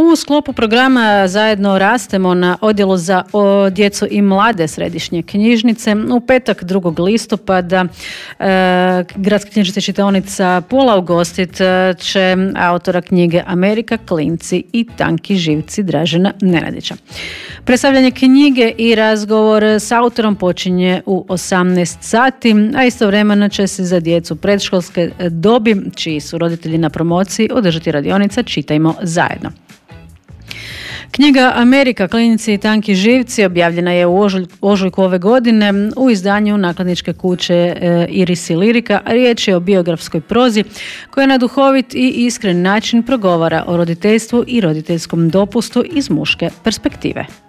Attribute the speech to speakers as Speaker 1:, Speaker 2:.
Speaker 1: U sklopu programa Zajedno rastemo na odjelu za djecu i mlade središnje knjižnice u petak 2. listopada Gradska knjižnica čitaonica Pula ugostit će autora knjige Amerika, klinci i tanki živci Dražena Nenadića. Predstavljanje knjige i razgovor s autorom počinje u 18 sati, a istovremeno će se za djecu predškolske dobi, čiji su roditelji na promociji, održati radionica Čitajmo zajedno. Knjiga Amerika, klinici i tanki živci objavljena je u ožujku ove godine u izdanju nakladničke kuće Iris i Lirika. Riječ je o biografskoj prozi koja na duhovit i iskren način progovara o roditeljstvu i roditeljskom dopustu iz muške perspektive.